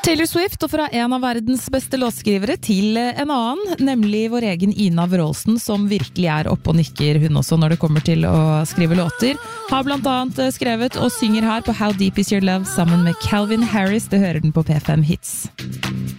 Taylor Swift, og fra en av verdens beste låtskrivere til en annen, nemlig vår egen Ina Wroldsen, som virkelig oppe og nikker hun også når det kommer til å skrive låter. Har blant annet skrevet og synger her på How Deep Is Your Love sammen med Calvin Harris. Det hører den på P5 Hits.